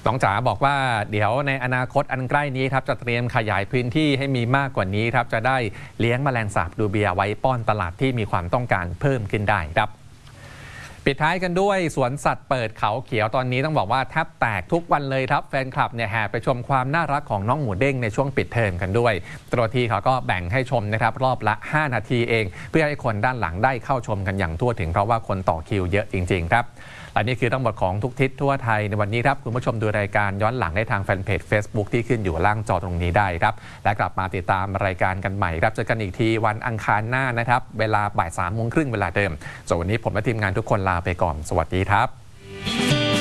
น้องจ๋าบอกว่าเดี๋ยวในอนาคตอันใกล้นี้ครับจะเตรียมขยายพื้นที่ให้มีมากกว่านี้ครับจะได้เลี้ยงแมลงสาบดูเบียไว้ป้อนตลาดที่มีความต้องการเพิ่มขึ้นได้ครับปิดท้ายกันด้วยสวนสัตว์เปิดเขาเขียวตอนนี้ต้องบอกว่าแทบแตกทุกวันเลยครับแฟนคลับเนี่ยแห่ไปชมความน่ารักของน้องหมูเด้งในช่วงปิดเทอมกันด้วยตัวทีเขาก็แบ่งให้ชมนะครับรอบละ5 นาทีเองเพื่อให้คนด้านหลังได้เข้าชมกันอย่างทั่วถึงเพราะว่าคนต่อคิวเยอะจริงๆครับและนี่คือทั้งหมดของทุกทิศทั่วไทยในวันนี้ครับคุณผู้ชมดูรายการย้อนหลังได้ทางแฟนเพจ Facebook ที่ขึ้นอยู่ล่างจอตรงนี้ได้ครับและกลับมาติดตามรายการกันใหม่ครับเจอกันอีกทีวันอังคารหน้านะครับเวลาบ่าย 3 โมงครึ่งเวลาเดิมส่วนวันนี้ผมและทีมงานทุกคนลาไปก่อนสวัสดีครับ